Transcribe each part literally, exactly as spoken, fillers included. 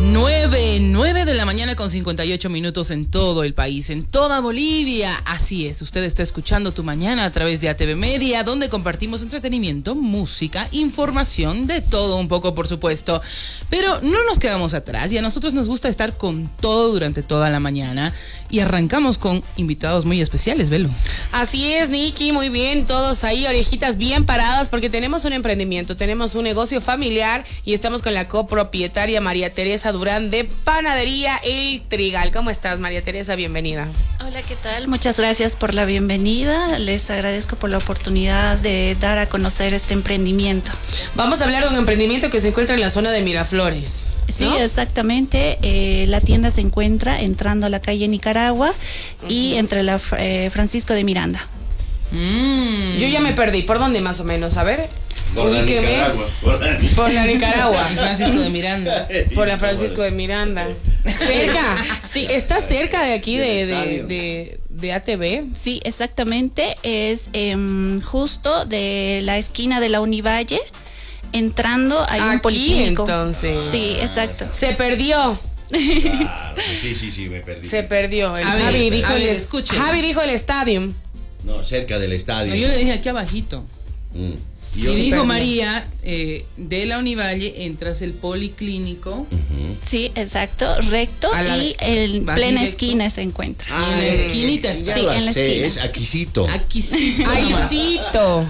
nueve, nueve de la mañana con cincuenta y ocho minutos en todo el país, en toda Bolivia. Así es, usted está escuchando Tu Mañana a través de A T V Media, donde compartimos entretenimiento, música, información, de todo un poco, por supuesto. Pero no nos quedamos atrás y a nosotros nos gusta estar con todo durante toda la mañana. Y arrancamos con invitados muy especiales, Belu. Así es, Nikki, muy bien, todos ahí, orejitas bien paradas, porque tenemos un emprendimiento, tenemos un negocio familiar y estamos con la copropietaria María Teresa Durán de Panadería El Trigal. ¿Cómo estás, María Teresa? Bienvenida. Hola, ¿qué tal? Muchas gracias por la bienvenida. Les agradezco por la oportunidad de dar a conocer este emprendimiento. Vamos a hablar de un emprendimiento que se encuentra en la zona de Miraflores, ¿no? Sí, exactamente. Eh, la tienda se encuentra entrando a la calle Nicaragua uh-huh. y entre la eh, Francisco de Miranda. Mm. Yo ya me perdí. ¿Por dónde más o menos? A ver. Por la Nicaragua. Por la, por la Nicaragua. Francisco de Miranda. Por la Francisco de Miranda. Cerca. Sí, está cerca de aquí de, de, de, de A T V. Sí, exactamente. Es eh, justo de la esquina de la Univalle. Entrando hay aquí, un policlínico. Entonces. Sí, exacto. Se perdió. Claro, sí, sí, sí, me perdí. Se perdió. El a Javi, ver, dijo a el ver, es... escuche. Javi dijo el estadio. No, cerca del estadio. No, yo le dije aquí abajito. Mm. Y, y dijo María, eh, de la Univalle entras el policlínico. Uh-huh. Sí, exacto, recto la, y en plena directo. Esquina se encuentra. Ah, en la esquinita. Ya sí, lo en la sé, esquina. es aquisito. Aquisito. Aicito.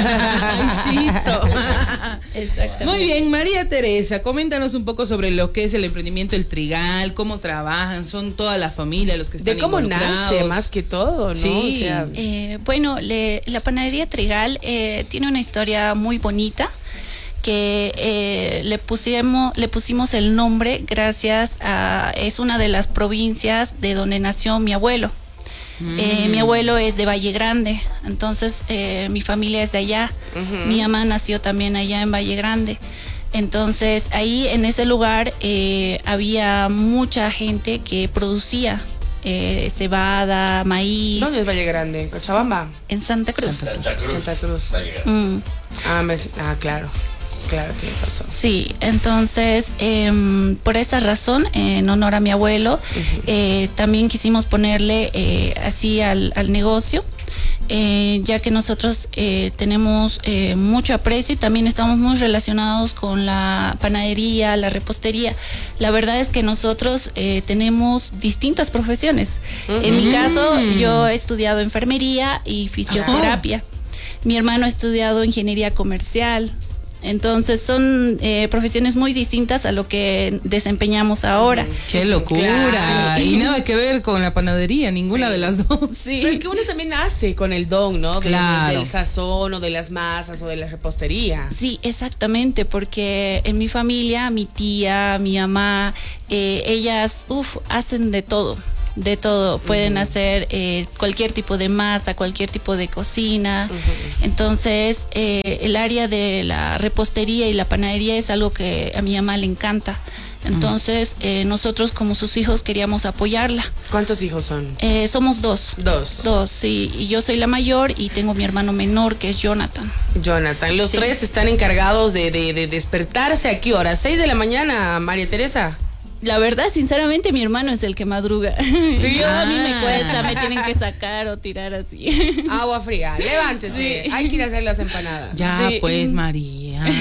Aicito. Exactamente. Muy bien, María Teresa, coméntanos un poco sobre lo que es el emprendimiento El Trigal, cómo trabajan, son toda la familia los que están De cómo involucrados. nace más que todo, ¿no? Sí. O sea, Eh, bueno, le, la panadería Trigal eh, tiene una historia muy bonita que eh, le pusimos le pusimos el nombre gracias a es una de las provincias de donde nació mi abuelo. Mm. Eh, mi abuelo es de Valle Grande, entonces eh, mi familia es de allá. Uh-huh. Mi mamá nació también allá en Valle Grande. Entonces ahí en ese lugar eh, había mucha gente que producía Eh, cebada, maíz. ¿Dónde es Valle Grande? ¿En Cochabamba? En Santa Cruz. Santa Cruz. Santa Cruz. Mm. Ah, me, ah, claro. Claro, tiene razón. Sí, entonces, eh, por esa razón, eh, en honor a mi abuelo, uh-huh. eh, también quisimos ponerle eh, así al, al negocio. Eh, ya que nosotros eh, tenemos eh, mucho aprecio y también estamos muy relacionados con la panadería, la repostería. La verdad es que nosotros eh, tenemos distintas profesiones. Uh-huh. En mi caso, yo he estudiado enfermería y fisioterapia. Uh-huh. Mi hermano ha estudiado ingeniería comercial. Entonces son eh, profesiones muy distintas a lo que desempeñamos ahora. ¡Qué locura! Claro. Y nada que ver con la panadería, ninguna sí. de las dos. Sí. Pero es que uno también nace con el don, ¿no? De, claro. de, del sazón o de las masas o de la repostería. Sí, exactamente, porque en mi familia, mi tía, mi mamá, eh, ellas, uff, hacen de todo. De todo, pueden uh-huh. hacer eh, cualquier tipo de masa, cualquier tipo de cocina. Uh-huh. Entonces, eh, el área de la repostería y la panadería es algo que a mi mamá le encanta. Entonces, uh-huh. eh, nosotros como sus hijos queríamos apoyarla. ¿Cuántos hijos son? Eh, somos dos. Dos. Dos, sí. Y yo soy la mayor y tengo mi hermano menor que es Jonathan. Jonathan. Los sí. tres están encargados de, de, de despertarse. ¿A qué hora? ¿Seis de la mañana, María Teresa? La verdad, sinceramente, mi hermano es el que madruga. Sí. Yo a mí me cuesta, me tienen que sacar o tirar así. Agua fría, levántese. Sí. Hay que ir a hacer las empanadas. Ya, sí. Pues, María.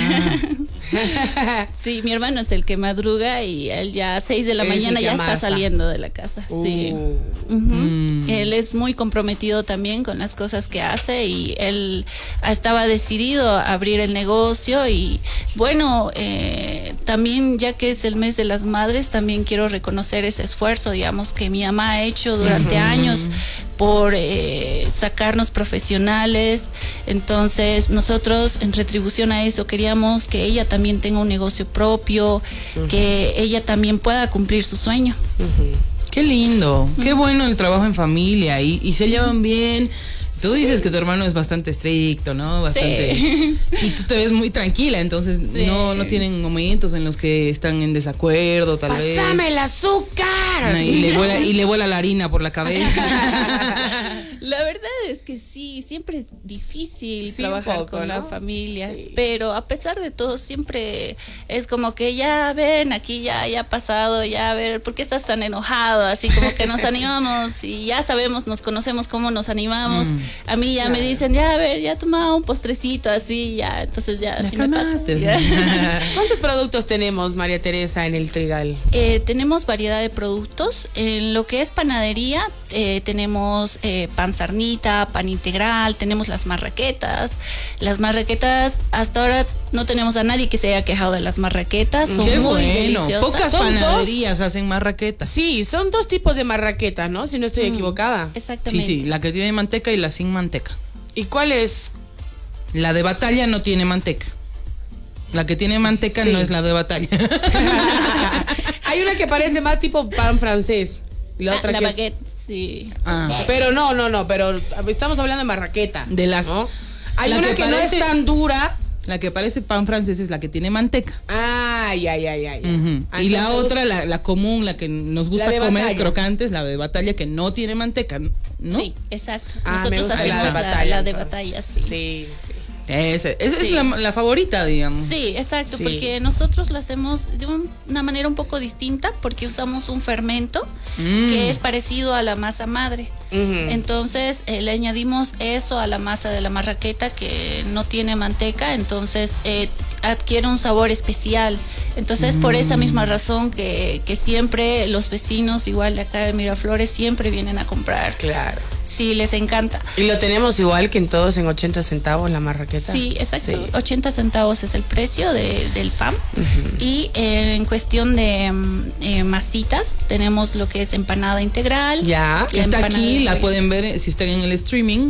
Sí, mi hermano es el que madruga y él ya a seis de la él mañana ya amasa. está saliendo de la casa. Uh. Sí. Uh-huh. Mm. Él es muy comprometido también con las cosas que hace y él estaba decidido a abrir el negocio y bueno, eh, también ya que es el mes de las madres, también quiero reconocer ese esfuerzo, digamos, que mi mamá ha hecho durante uh-huh. años por eh, sacarnos profesionales. Entonces nosotros en retribución a eso queríamos que ella también tenga un negocio propio, uh-huh. que ella también pueda cumplir su sueño. Uh-huh. Qué lindo, uh-huh. qué bueno el trabajo en familia y, y se llevan bien. Tú dices que tu hermano es bastante estricto, ¿no? Bastante. Sí. Y tú te ves muy tranquila, entonces sí. no, no tienen momentos en los que están en desacuerdo, tal ¡Pásame vez. ¡Pásame el azúcar! No, y, le vuela, y le vuela la harina por la cabeza. La verdad es que sí, siempre es difícil Sí, trabajar un poco, con ¿no? la familia, Sí. pero a pesar de todo siempre es como que ya ven, aquí ya ya ha pasado, ya a ver, ¿por qué estás tan enojado? Así como que nos animamos y ya sabemos, nos conocemos cómo nos animamos. Mm. A mí ya Claro. me dicen, ya a ver, ya toma un postrecito así, ya, entonces ya Ya así me pasa. calmate. Ya. ¿Cuántos productos tenemos, María Teresa, en el Trigal? Eh, tenemos variedad de productos. En lo que es panadería, eh, tenemos eh, pan sarnita, pan integral, tenemos las marraquetas. Las marraquetas, hasta ahora no tenemos a nadie que se haya quejado de las marraquetas. Son Qué muy bueno. deliciosas. Pocas Son dos. panaderías hacen marraquetas. Sí, son dos tipos de marraquetas, ¿no? Si no estoy Mm, equivocada. Sí, Exactamente. sí, la que tiene manteca y la sin manteca. ¿Y cuál es? La de batalla no tiene manteca. La que tiene manteca Sí. no es la de batalla. Hay una que parece más tipo pan francés. Y la Ah, otra la que es- baguette, sí. Ah. Pero no, no, no, pero estamos hablando de marraqueta. De las- ¿no? Hay la una que que, no parece- es tan dura. La que parece pan francés es la que tiene manteca. Ay, ay, ay, ay. Ujú. Ah, Y la entonces- otra, la, la común, la que nos gusta La de comer batalla. crocantes, la de batalla que no tiene manteca, ¿no? Sí, exacto. Ah, me Nosotros gusta hacemos la de la, batalla. la de entonces. batalla, sí. Sí, sí. Esa, esa Sí. es la, la favorita, digamos. Sí, exacto, Sí. porque nosotros lo hacemos de un- una manera un poco distinta porque usamos un fermento Mm. que es parecido a la masa madre. Ujú. Entonces eh, le añadimos eso a la masa de la marraqueta que no tiene manteca, entonces eh, adquiere un sabor especial. Entonces por esa misma razón que, que siempre los vecinos igual de acá de Miraflores siempre vienen a comprar. Claro. Sí, les encanta. Y lo tenemos igual que en todos en ochenta centavos la marraqueta. Sí, exacto. Sí. ochenta centavos es el precio de- del pan. Y eh, en cuestión de mm, eh, masitas, tenemos lo que es empanada integral. Ya. la Está empanada aquí, de la pollo. pueden ver eh, si están en el streaming.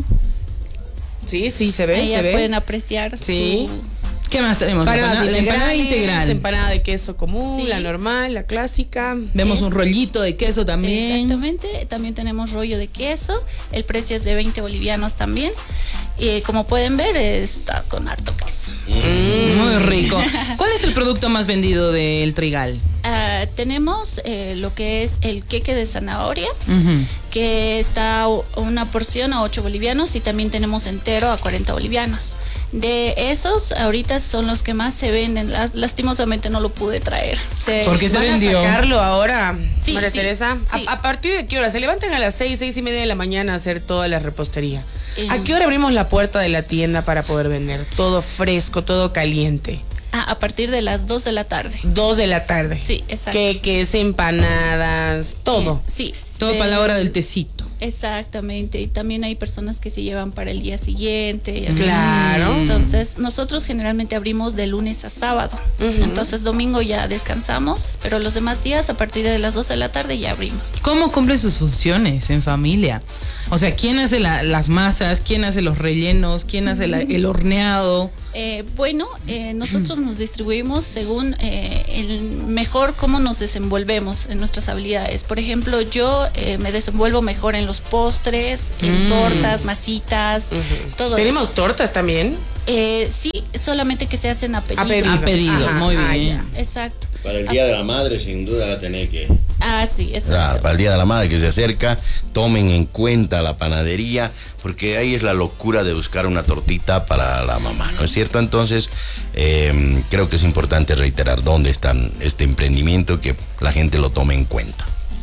Sí, sí, se ve, Ahí ya se ve. pueden apreciar Sí. su- ¿Qué más tenemos? La Empanadas empanada- la empanada integrales, integral. empanada de queso común, Sí. la normal, la clásica. Vemos Es- un rollito de queso también. Exactamente, también tenemos rollo de queso, el precio es de veinte bolivianos también. Y como pueden ver, está con harto queso. Mm, Muy rico. ¿Cuál es el producto más vendido del Trigal? Ah, tenemos eh, lo que es el queque de zanahoria, Ujú. que está a una porción a ocho bolivianos y también tenemos entero a cuarenta bolivianos. De esos, ahorita son los que más se venden. La- Lastimosamente no lo pude traer. Se- ¿Por qué se ¿Van vendió? a sacarlo ahora, Sí, María sí, Teresa? sí. ¿A, a partir de qué hora? Se levantan a las seis, seis y media de la mañana a hacer toda la repostería. Eh. ¿A qué hora abrimos la puerta de la tienda para poder vender? Todo fresco, todo caliente. Ah, a partir de las dos de la tarde. Dos de la tarde. Sí, exacto. Queques, empanadas, todo. Eh, sí. Todo de- para la hora del tecito. Exactamente, y también hay personas que se llevan para el día siguiente. y así. Claro. Entonces, nosotros generalmente abrimos de lunes a sábado. Ujú. Entonces, domingo ya descansamos, pero los demás días, a partir de las dos de la tarde, ya abrimos. ¿Cómo cumplen sus funciones en familia? O sea, ¿quién hace la- las masas? ¿Quién hace los rellenos? ¿Quién hace la- el horneado? Eh, bueno, eh, nosotros nos distribuimos según eh, el mejor cómo nos desenvolvemos en nuestras habilidades. Por ejemplo, yo eh, me desenvuelvo mejor en los postres, en Mm. tortas, masitas, todo ¿Tenemos eso. tortas también? Eh, sí, solamente que se hacen a pedido. A pedido. A pedido, Ajá, muy ah, bien. Exacto. Para el Día de la Madre, sin duda, la tenés que... Ah, sí, exacto. Claro, para el Día de la Madre que se acerca, tomen en cuenta la panadería, porque ahí es la locura de buscar una tortita para la mamá, ¿no es cierto? Entonces, eh, creo que es importante reiterar dónde está este emprendimiento, que la gente lo tome en cuenta.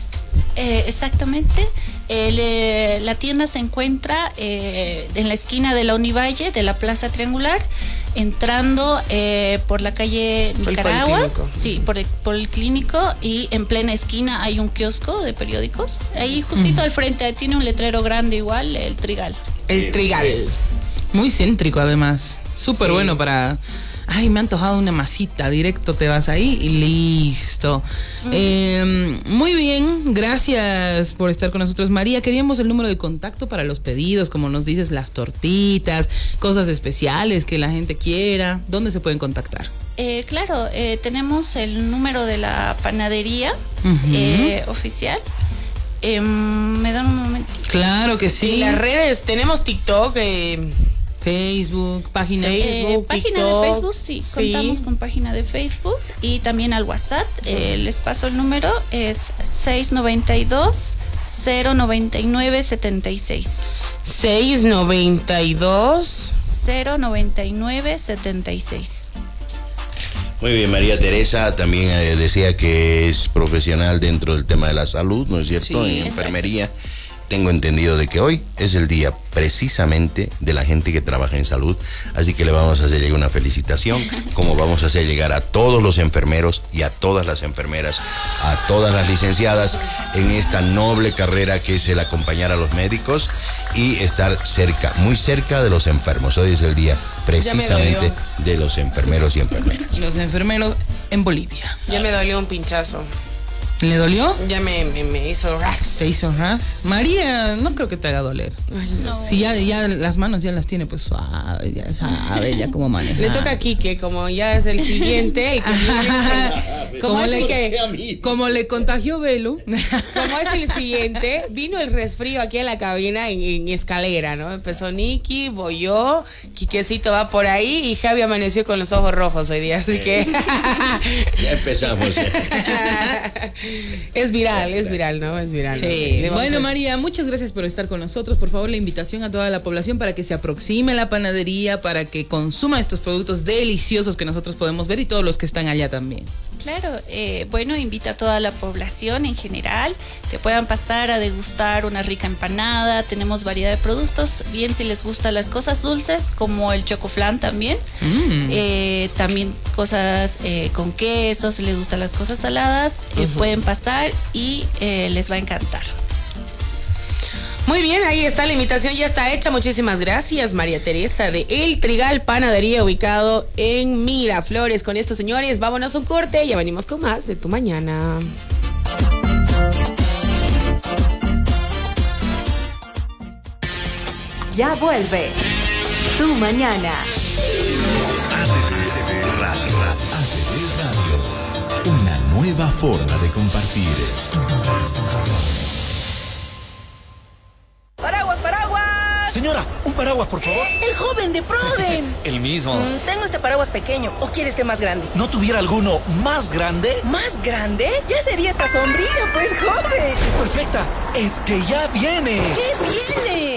Eh, exactamente. El, eh, la tienda se encuentra eh, en la esquina de la Univalle, de la Plaza Triangular, entrando eh, por la calle Por el Nicaragua. Policlínico. Sí, por el, por el clínico, y en plena esquina hay un kiosco de periódicos. Ahí justito al frente tiene un letrero grande igual, el Trigal. El trigal. Muy céntrico, además. Súper Sí. bueno para... Ay, me ha antojado una masita. Directo te vas ahí y listo. Eh, muy bien. Gracias por estar con nosotros, María. Queríamos el número de contacto para los pedidos, como nos dices, las tortitas, cosas especiales que la gente quiera. ¿Dónde se pueden contactar? Eh, claro, eh, tenemos el número de la panadería Ujú. eh, oficial. Eh, me dan un momentito. Claro que Y sí. las redes, tenemos TikTok, eh, Facebook, página. Sí. Eh, Facebook, página TikTok, de Facebook, sí, sí. contamos con página de Facebook y también al WhatsApp. Eh, les paso el número, es seis nueve dos, cero nueve nueve, siete seis. seis noventa y dos cero noventa y nueve setenta y seis. Muy bien, María Teresa también eh, decía que es profesional dentro del tema de la salud, ¿no es cierto? Sí, en enfermería. Tengo entendido de que hoy es el día precisamente de la gente que trabaja en salud, así que le vamos a hacer llegar una felicitación, como vamos a hacer llegar a todos los enfermeros y a todas las enfermeras, a todas las licenciadas en esta noble carrera que es el acompañar a los médicos y estar cerca, muy cerca de los enfermos. Hoy es el día precisamente de los enfermeros y enfermeras. Los enfermeros en Bolivia. Ya me dolió un pinchazo. ¿Le dolió? Ya me, me, me hizo ras. ¿Te hizo ras? María, no creo que te haga doler. Ay, no. Si ya, ya las manos ya las tiene, pues suave, ya sabe, ya cómo manejar. Le toca a Quique, como ya es el siguiente. El que viene, como, como, es le, el que, como le contagió Velo. como es el siguiente, vino el resfrío aquí en la cabina en, en escalera, ¿no? Empezó Nicky, voy yo, Quiquecito va por ahí y Javi amaneció con los ojos rojos hoy día, así que... Ya empezamos. Es viral, es viral, ¿no? Es viral. Sí. ¿no? Bueno, María, muchas gracias por estar con nosotros. Por favor, la invitación a toda la población para que se aproxime a la panadería, para que consuma estos productos deliciosos que nosotros podemos ver y todos los que están allá también. Claro, eh, bueno, invita a toda la población en general que puedan pasar a degustar una rica empanada. Tenemos variedad de productos, bien si les gustan las cosas dulces, como el chocoflan también. Mm. Eh, también cosas eh, con queso, si les gustan las cosas saladas, eh, uh-huh. pueden pasar y eh, les va a encantar. Muy bien, ahí está, la invitación ya está hecha. Muchísimas gracias, María Teresa de El Trigal Panadería, ubicado en Miraflores. Con esto, señores, vámonos a un corte. Ya venimos con más de Tu Mañana. Ya vuelve Tu Mañana. A T V Radio. A T V Radio. Una nueva forma de compartir. ¡Paraguas, paraguas! Señora, un paraguas, por favor. El joven de Proden. El mismo. Mm, tengo este paraguas pequeño. ¿O quiere este más grande? ¿No tuviera alguno más grande? ¿Más grande? Ya sería esta sombrilla, pues, joven. Es perfecta. Es que ya viene. ¿Qué viene?